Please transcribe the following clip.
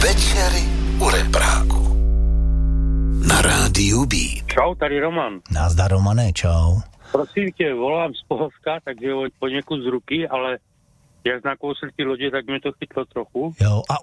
Večery u repráku na rádiu Beat. Čau, tady Roman. Nazdar, Romane, čau. Prosím tě, volám z Polska, takže poněkud z ruky, ale jak nakousl ty lodě, tak mě to chytlo trochu. Jo, a